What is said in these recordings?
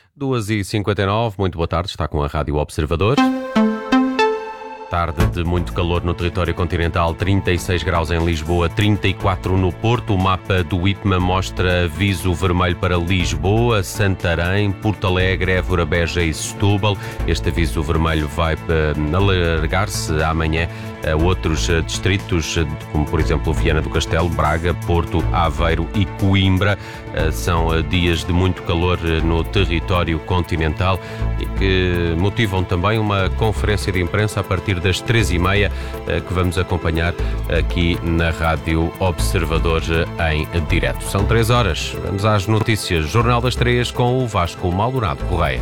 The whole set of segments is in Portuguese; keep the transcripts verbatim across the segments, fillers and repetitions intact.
duas e cinquenta e nove, muito boa tarde, está com a Rádio Observador. Tarde de muito calor no território continental, trinta e seis graus em Lisboa, trinta e quatro no Porto. O mapa do I P M A mostra aviso vermelho para Lisboa, Santarém, Porto Alegre, Évora, Beja e Setúbal. Este aviso vermelho vai alargar-se amanhã a outros distritos, como por exemplo Viana do Castelo, Braga, Porto, Aveiro e Coimbra. São dias de muito calor no território continental e que motivam também uma conferência de imprensa a partir das três e meia, que vamos acompanhar aqui na Rádio Observador em direto. São três horas. Vamos às notícias. Jornal das Três com o Vasco Maldonado Correia.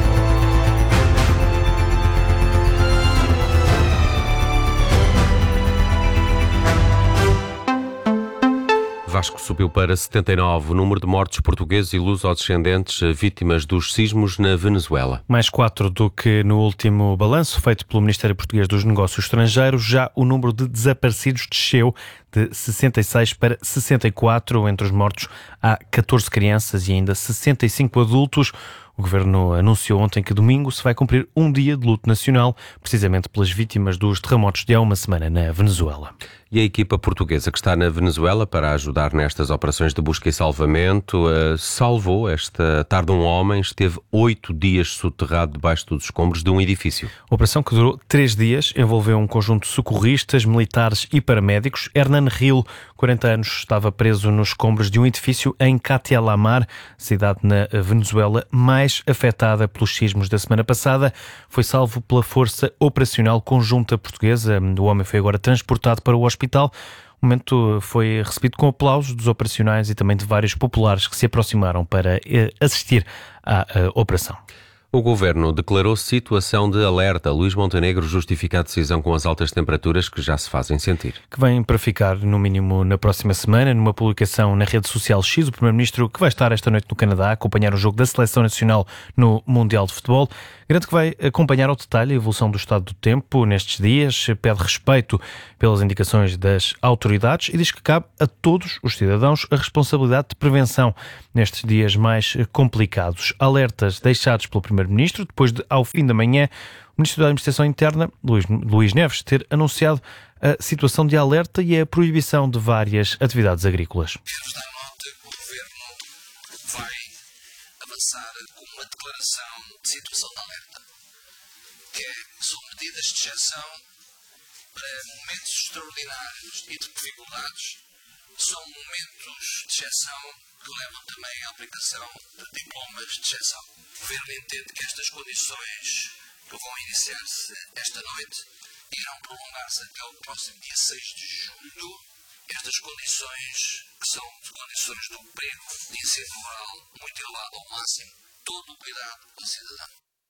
Vasco, subiu para setenta e nove o número de mortos portugueses e luso-descendentes vítimas dos sismos na Venezuela. Mais quatro do que no último balanço feito pelo Ministério Português dos Negócios Estrangeiros. Já o número de desaparecidos desceu de sessenta e seis para sessenta e quatro. Entre os mortos há catorze crianças e ainda sessenta e cinco adultos. O Governo anunciou ontem que domingo se vai cumprir um dia de luto nacional, precisamente pelas vítimas dos terremotos de há uma semana na Venezuela. E a equipa portuguesa que está na Venezuela para ajudar nestas operações de busca e salvamento uh, salvou esta tarde um homem, esteve oito dias soterrado debaixo dos escombros de um edifício. A operação, que durou três dias, envolveu um conjunto de socorristas, militares e paramédicos. Hernan Gil, quarenta anos, estava preso nos escombros de um edifício em Catialamar, cidade na Venezuela mais afetada pelos sismos da semana passada. Foi salvo pela Força Operacional Conjunta Portuguesa. O homem foi agora transportado para o hospital. O momento foi recebido com aplausos dos operacionais e também de vários populares que se aproximaram para assistir à operação. O Governo declarou situação de alerta. Luís Montenegro justifica a decisão com as altas temperaturas que já se fazem sentir. Que vêm para ficar, no mínimo, na próxima semana. Numa publicação na rede social X, o Primeiro-Ministro, que vai estar esta noite no Canadá a acompanhar o jogo da Seleção Nacional no Mundial de Futebol, garante que vai acompanhar ao detalhe a evolução do estado do tempo nestes dias, pede respeito pelas indicações das autoridades e diz que cabe a todos os cidadãos a responsabilidade de prevenção nestes dias mais complicados. Alertas deixados pelo Primeiro-Ministro depois de, ao fim da manhã, o Ministro da Administração Interna, Luís, Luís Neves, ter anunciado a situação de alerta e a proibição de várias atividades agrícolas. Quero dar nota que o Governo vai avançar com uma declaração de situação de alerta, que é, são medidas de exceção para momentos extraordinários e de dificuldades, são momentos de exceção que levam também à aplicação de diplomas de exceção. O Governo entende que estas condições que vão iniciar-se esta noite irão prolongar-se até o próximo dia seis de julho. Estas condições, que são condições de emprego, de ensino rural muito elevado ao máximo, todo o cuidado ao cidadão.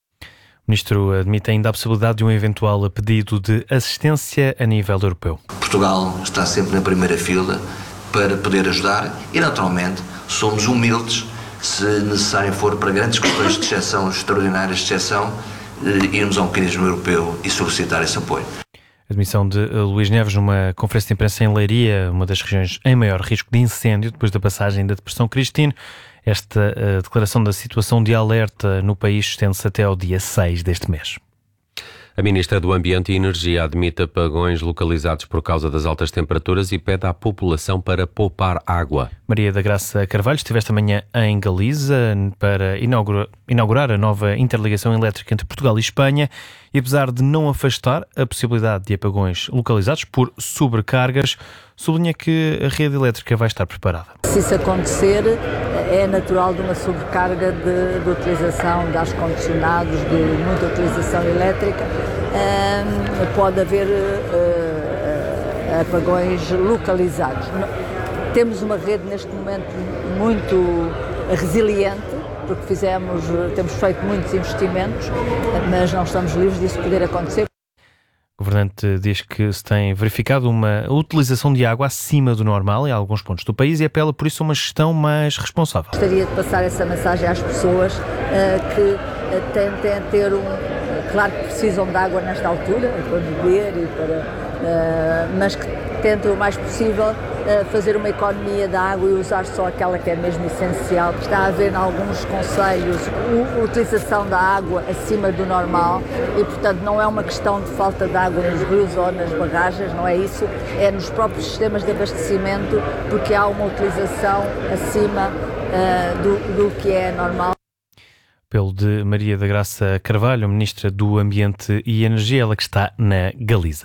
O Ministro admite ainda a possibilidade de um eventual pedido de assistência a nível europeu. Portugal está sempre na primeira fila para poder ajudar e, naturalmente, somos humildes, se necessário for, para grandes questões de exceção, extraordinárias de exceção, irmos a um mecanismo europeu e solicitar esse apoio. Admissão de Luís Neves numa conferência de imprensa em Leiria, uma das regiões em maior risco de incêndio depois da passagem da Depressão Cristine. Esta uh, declaração da situação de alerta no país estende-se até ao dia seis deste mês. A Ministra do Ambiente e Energia admite apagões localizados por causa das altas temperaturas e pede à população para poupar água. Maria da Graça Carvalho esteve esta manhã em Galiza para inaugurar, inaugurar a nova interligação elétrica entre Portugal e Espanha e, apesar de não afastar a possibilidade de apagões localizados por sobrecargas, sublinha que a rede elétrica vai estar preparada. Se isso acontecer, é natural de uma sobrecarga de, de utilização de ar-condicionados, de muita utilização elétrica. Um, pode haver uh, apagões localizados. Temos uma rede neste momento muito resiliente, porque fizemos, temos feito muitos investimentos, mas não estamos livres disso poder acontecer. O governante diz que se tem verificado uma utilização de água acima do normal em alguns pontos do país e apela por isso a uma gestão mais responsável. Gostaria de passar essa mensagem às pessoas uh, que uh, tentem ter um... Claro que precisam de água nesta altura, para beber, e para, uh, mas que tente o mais possível fazer uma economia da água e usar só aquela que é mesmo essencial. Está a haver em alguns concelhos a utilização da água acima do normal e, portanto, não é uma questão de falta de água nos rios ou nas barragens, não é isso, é nos próprios sistemas de abastecimento, porque há uma utilização acima uh, do, do que é normal. Pelo de Maria da Graça Carvalho, Ministra do Ambiente e Energia, ela que está na Galiza.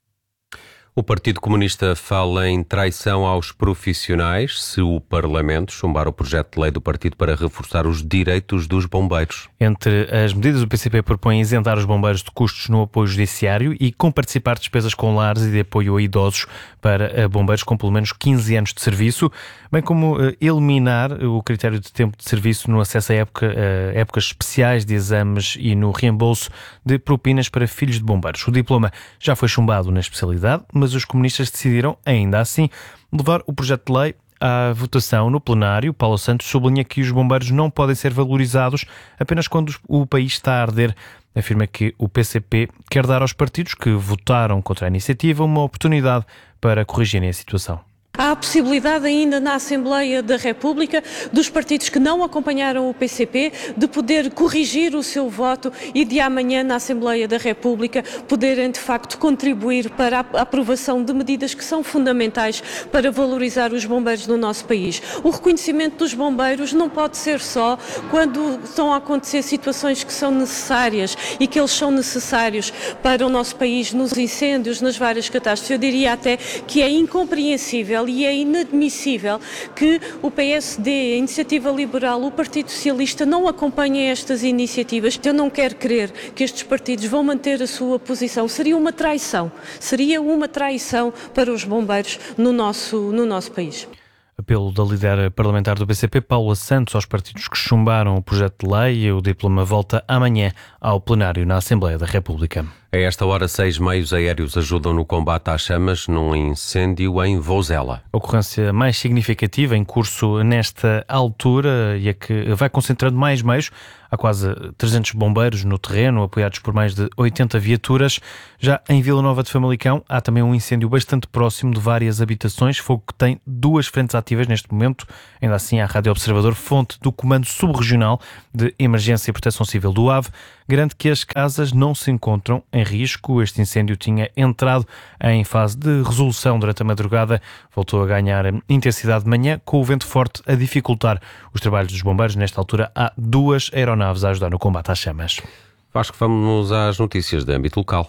O Partido Comunista fala em traição aos profissionais se o Parlamento chumbar o projeto de lei do partido para reforçar os direitos dos bombeiros. Entre as medidas, o P C P propõe isentar os bombeiros de custos no apoio judiciário e comparticipar despesas com lares e de apoio a idosos para bombeiros com pelo menos quinze anos de serviço, bem como eliminar o critério de tempo de serviço no acesso a, época, a épocas especiais de exames e no reembolso de propinas para filhos de bombeiros. O diploma já foi chumbado na especialidade, mas os comunistas decidiram, ainda assim, levar o projeto de lei à votação no plenário. Paulo Santos sublinha que os bombeiros não podem ser valorizados apenas quando o país está a arder. Afirma que o P C P quer dar aos partidos que votaram contra a iniciativa uma oportunidade para corrigirem a situação. Há a possibilidade ainda na Assembleia da República dos partidos que não acompanharam o P C P de poder corrigir o seu voto e de amanhã na Assembleia da República poderem de facto contribuir para a aprovação de medidas que são fundamentais para valorizar os bombeiros no nosso país. O reconhecimento dos bombeiros não pode ser só quando estão a acontecer situações que são necessárias e que eles são necessários para o nosso país nos incêndios, nas várias catástrofes. Eu diria até que é incompreensível e é inadmissível que o P S D, a Iniciativa Liberal, o Partido Socialista não acompanhem estas iniciativas. Eu não quero crer que estes partidos vão manter a sua posição. Seria uma traição, seria uma traição para os bombeiros no nosso, no nosso país. Apelo da líder parlamentar do P C P, Paula Santos, aos partidos que chumbaram o projeto de lei. O diploma volta amanhã ao plenário na Assembleia da República. A esta hora, seis meios aéreos ajudam no combate às chamas num incêndio em Vozela. A ocorrência mais significativa em curso nesta altura e a que vai concentrando mais meios. Há quase trezentos bombeiros no terreno, apoiados por mais de oitenta viaturas. Já em Vila Nova de Famalicão há também um incêndio bastante próximo de várias habitações, fogo que tem duas frentes ativas neste momento. Ainda assim, a Rádio Observador, fonte do Comando Subregional de Emergência e Proteção Civil do A V, garante que as casas não se encontram em risco. Este incêndio tinha entrado em fase de resolução durante a madrugada, voltou a ganhar intensidade de manhã, com o vento forte a dificultar os trabalhos dos bombeiros. Nesta altura há duas aeronaves a ajudar no combate às chamas. Vasco, vamos às notícias de âmbito local.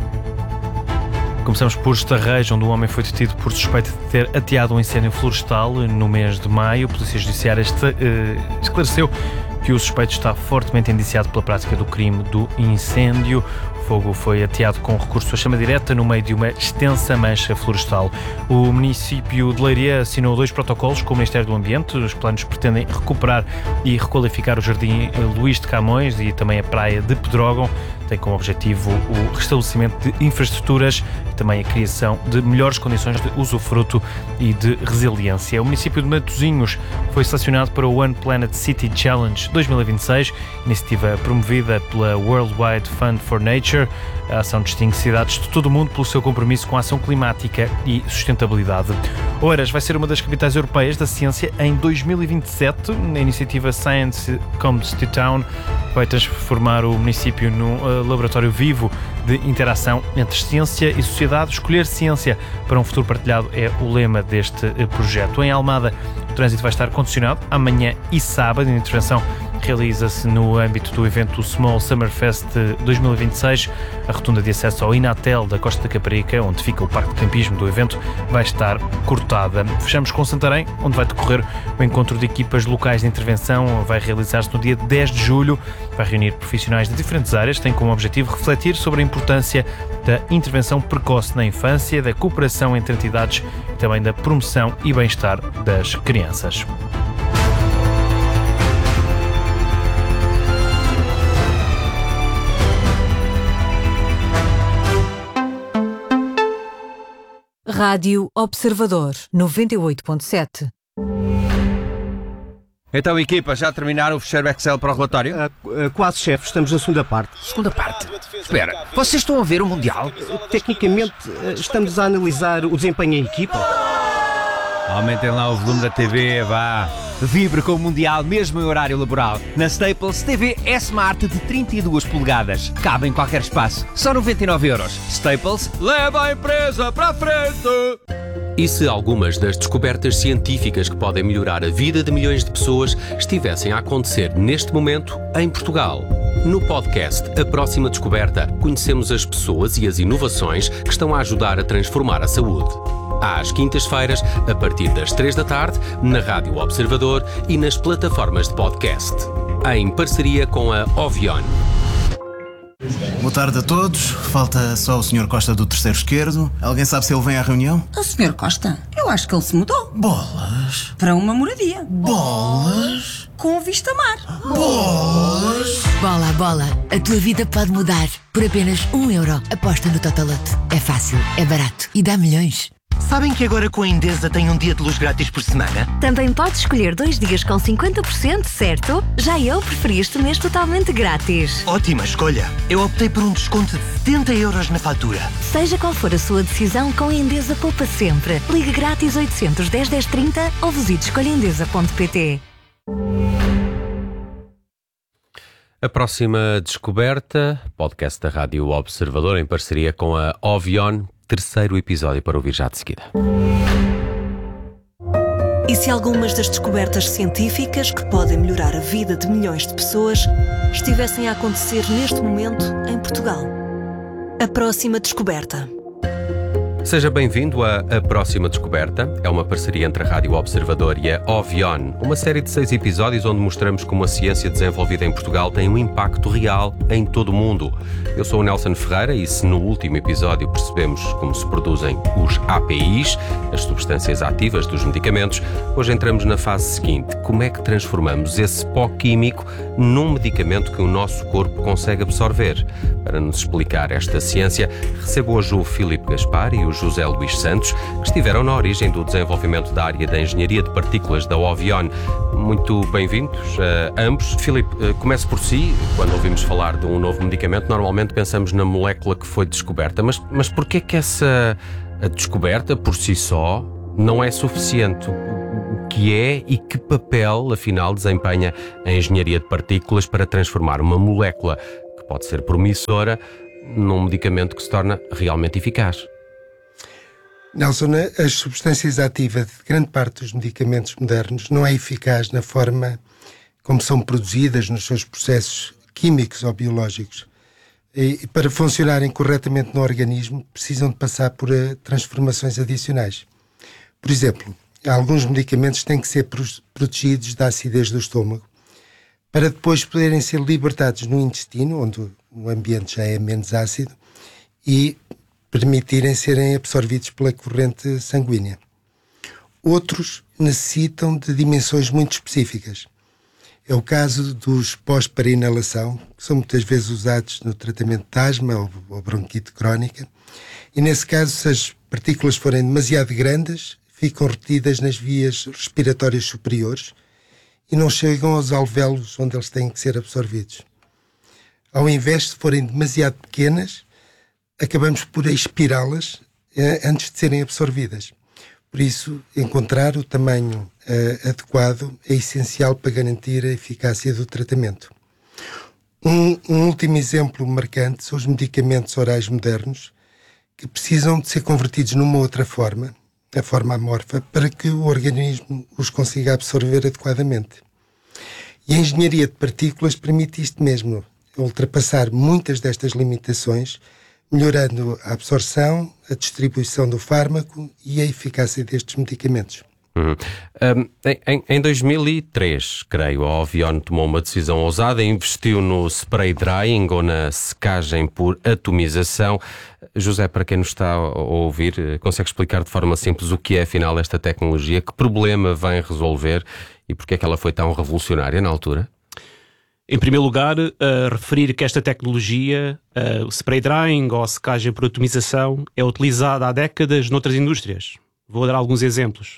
Começamos por Estarreja, onde um homem foi detido por suspeita de ter ateado um incêndio florestal no mês de maio. A Polícia Judiciária este, uh, esclareceu que o suspeito está fortemente indiciado pela prática do crime do incêndio. O fogo foi ateado com recurso à chama direta no meio de uma extensa mancha florestal. O município de Leiria assinou dois protocolos com o Ministério do Ambiente. Os planos pretendem recuperar e requalificar o Jardim Luís de Camões e também a Praia de Pedrógão. Tem como objetivo o restabelecimento de infraestruturas e também a criação de melhores condições de usufruto e de resiliência. O município de Matosinhos foi selecionado para o One Planet City Challenge dois mil e vinte e seis, iniciativa promovida pela World Wide Fund for Nature. A ação distingue cidades de todo o mundo pelo seu compromisso com a ação climática e sustentabilidade. Oeiras vai ser uma das capitais europeias da ciência em dois mil e vinte e sete. A iniciativa Science Comes to Town vai transformar o município num uh, laboratório vivo de interação entre ciência e sociedade. Escolher ciência para um futuro partilhado é o lema deste uh, projeto. Em Almada, o trânsito vai estar condicionado amanhã e sábado. A intervenção realiza-se no âmbito do evento Small Summer Fest dois mil e vinte e seis. A rotunda de acesso ao Inatel da Costa da Caparica, onde fica o parque de campismo do evento, vai estar cortada. Fechamos com Santarém, onde vai decorrer o encontro de equipas locais de intervenção. Vai realizar-se no dia dez de julho. Vai reunir profissionais de diferentes áreas. Tem como objetivo refletir sobre a importância da intervenção precoce na infância, da cooperação entre entidades e também da promoção e bem-estar das crianças. Rádio Observador, noventa e oito ponto sete. Então, equipa, já terminaram o fecheiro Excel para o relatório? Uh, uh, quase, chefe. Estamos na segunda parte. Segunda parte? Espera, vocês estão a ver o Mundial? Uh, tecnicamente, uh, estamos a analisar o desempenho em equipa. Aumentem lá o volume da T V, vá. Vibre com o Mundial mesmo em horário laboral. Na Staples, T V S-Smart de trinta e duas polegadas. Cabe em qualquer espaço. Só noventa e nove euros. Staples, leva a empresa para a frente! E se algumas das descobertas científicas que podem melhorar a vida de milhões de pessoas estivessem a acontecer neste momento em Portugal? No podcast A Próxima Descoberta, conhecemos as pessoas e as inovações que estão a ajudar a transformar a saúde. Às quintas-feiras, a partir das três da tarde, na Rádio Observador e nas plataformas de podcast. Em parceria com a Ovion. Boa tarde a todos. Falta só o senhor Costa do terceiro esquerdo. Alguém sabe se ele vem à reunião? O senhor Costa? Eu acho que ele se mudou. Bolas. Para uma moradia. Bolas. Com vista mar. Bolas. Bola, bola. A tua vida pode mudar. Por apenas um euro. Aposta no Totolote. É fácil, é barato e dá milhões. Sabem que agora com a Endesa tem um dia de luz grátis por semana? Também podes escolher dois dias com cinquenta por cento, certo? Já eu preferi este mês totalmente grátis. Ótima escolha! Eu optei por um desconto de setenta euros na fatura. Seja qual for a sua decisão, com a Endesa poupa sempre. Ligue grátis oitocentos, dez, dez, trinta ou visite escolha endesa ponto pt. A Próxima Descoberta, podcast da Rádio Observador em parceria com a Ovion. Terceiro episódio para ouvir já de seguida. E se algumas das descobertas científicas que podem melhorar a vida de milhões de pessoas estivessem a acontecer neste momento em Portugal? A Próxima Descoberta. Seja bem-vindo a A Próxima Descoberta. É uma parceria entre a Rádio Observador e a Ovion, uma série de seis episódios onde mostramos como a ciência desenvolvida em Portugal tem um impacto real em todo o mundo. Eu sou o Nelson Ferreira e se no último episódio percebemos como se produzem os A P Is, as substâncias ativas dos medicamentos, hoje entramos na fase seguinte. Como é que transformamos esse pó químico num medicamento que o nosso corpo consegue absorver? Para nos explicar esta ciência, recebo hoje o Filipe Gaspar e o José Luís Santos, que estiveram na origem do desenvolvimento da área da engenharia de partículas da Ovion. Muito bem-vindos a ambos. Filipe, comece por si. Quando ouvimos falar de um novo medicamento, normalmente pensamos na molécula que foi descoberta. Mas, mas porquê que essa a descoberta, por si só, não é suficiente? O que é e que papel, afinal, desempenha a engenharia de partículas para transformar uma molécula que pode ser promissora num medicamento que se torna realmente eficaz? Nelson, as substâncias ativas de grande parte dos medicamentos modernos não é eficaz na forma como são produzidas nos seus processos químicos ou biológicos. E para funcionarem corretamente no organismo, precisam de passar por transformações adicionais. Por exemplo, alguns medicamentos têm que ser protegidos da acidez do estômago, para depois poderem ser libertados no intestino, onde o ambiente já é menos ácido, e permitirem serem absorvidos pela corrente sanguínea. Outros necessitam de dimensões muito específicas. É o caso dos pós para inalação, que são muitas vezes usados no tratamento de asma ou, ou bronquite crónica, e nesse caso, se as partículas forem demasiado grandes, ficam retidas nas vias respiratórias superiores e não chegam aos alvéolos onde eles têm que ser absorvidos. Ao invés de forem demasiado pequenas, acabamos por expirá-las eh, antes de serem absorvidas. Por isso, encontrar o tamanho eh, adequado é essencial para garantir a eficácia do tratamento. Um, um último exemplo marcante são os medicamentos orais modernos, que precisam de ser convertidos numa outra forma, a forma amorfa, para que o organismo os consiga absorver adequadamente. E a engenharia de partículas permite isto mesmo, ultrapassar muitas destas limitações, melhorando a absorção, a distribuição do fármaco e a eficácia destes medicamentos. Uhum. Um, em, em dois mil e três, creio, a Ovion tomou uma decisão ousada e investiu no spray drying ou na secagem por atomização. José, para quem nos está a ouvir, consegue explicar de forma simples o que é afinal esta tecnologia, que problema vem resolver e porque é que ela foi tão revolucionária na altura? Em primeiro lugar, uh, referir que esta tecnologia, uh, o spray drying ou secagem por atomização, é utilizada há décadas noutras indústrias. Vou dar alguns exemplos.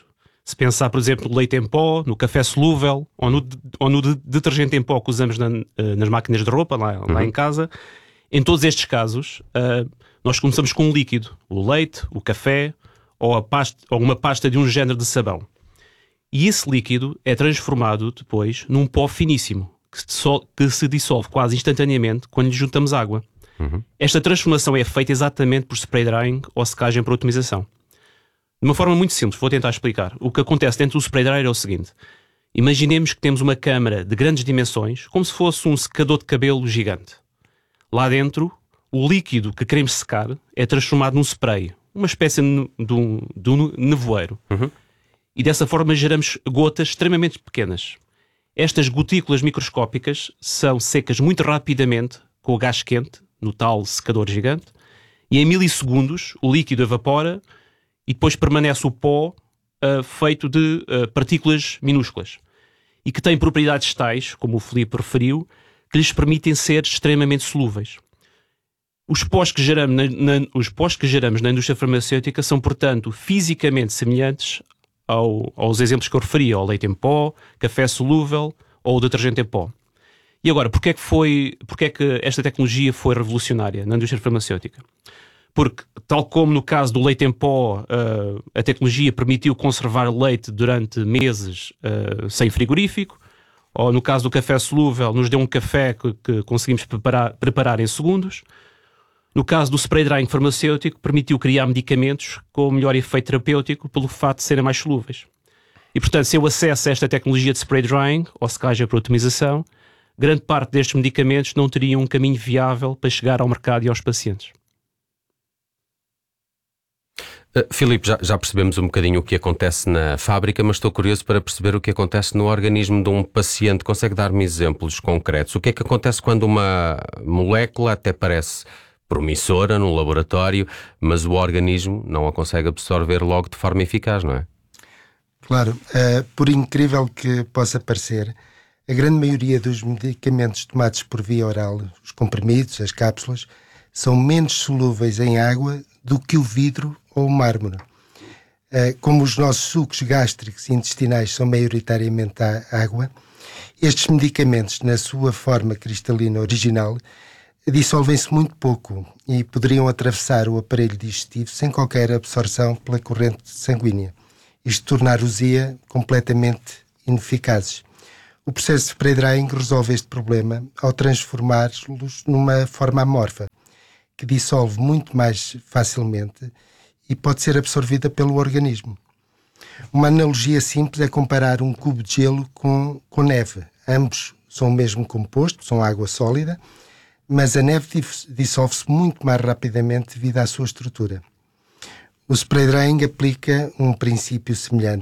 Se pensar, por exemplo, no leite em pó, no café solúvel ou no, ou no de, detergente em pó que usamos na, nas máquinas de roupa, lá, uhum. lá em casa, em todos estes casos, uh, nós começamos com um líquido, o leite, o café ou, a pasta, ou uma pasta de um género de sabão. E esse líquido é transformado depois num pó finíssimo, que se, dissolve, que se dissolve quase instantaneamente quando lhe juntamos água. Uhum. Esta transformação é feita exatamente por spray drying ou secagem por atomização. De uma forma muito simples, vou tentar explicar. O que acontece dentro do spray dryer é o seguinte. Imaginemos que temos uma câmara de grandes dimensões, como se fosse um secador de cabelo gigante. Lá dentro, o líquido que queremos secar é transformado num spray, uma espécie de um, de um nevoeiro. Uhum. E dessa forma geramos gotas extremamente pequenas. Estas gotículas microscópicas são secas muito rapidamente com o gás quente, no tal secador gigante, e em milissegundos o líquido evapora e depois permanece o pó uh, feito de uh, partículas minúsculas e que tem propriedades tais, como o Filipe referiu, que lhes permitem ser extremamente solúveis. Os pós que geramos na, na, os pós que geramos na indústria farmacêutica são, portanto, fisicamente semelhantes ao, aos exemplos que eu referi, ao leite em pó, café solúvel ou detergente em pó. E agora, porquê é que, foi, porquê é que esta tecnologia foi revolucionária na indústria farmacêutica? Porque, tal como no caso do leite em pó, uh, a tecnologia permitiu conservar leite durante meses uh, sem frigorífico, ou no caso do café solúvel, nos deu um café que, que conseguimos preparar, preparar em segundos. No caso do spray drying farmacêutico, permitiu criar medicamentos com melhor efeito terapêutico pelo fato de serem mais solúveis. E, portanto, se eu acesso a esta tecnologia de spray drying, ou secagem por atomização, grande parte destes medicamentos não teriam um caminho viável para chegar ao mercado e aos pacientes. Uh, Filipe, já, já percebemos um bocadinho o que acontece na fábrica, mas estou curioso para perceber o que acontece no organismo de um paciente. Consegue dar-me exemplos concretos? O que é que acontece quando uma molécula até parece promissora no laboratório, mas o organismo não a consegue absorver logo de forma eficaz, não é? Claro, uh, por incrível que possa parecer, a grande maioria dos medicamentos tomados por via oral, os comprimidos, as cápsulas, são menos solúveis em água do que o vidro ou o mármore. Como os nossos sucos gástricos e intestinais são maioritariamente água, estes medicamentos, na sua forma cristalina original, dissolvem-se muito pouco e poderiam atravessar o aparelho digestivo sem qualquer absorção pela corrente sanguínea. Isto tornar-os-ia completamente ineficazes. O processo de spray drying resolve este problema ao transformá-los numa forma amorfa, que dissolve muito mais facilmente e pode ser absorvida pelo organismo. Uma analogia simples é comparar um cubo de gelo com, com neve. Ambos são o mesmo composto, são água sólida, mas a neve dissolve-se muito mais rapidamente devido à sua estrutura. O spray drying aplica um princípio semelhante,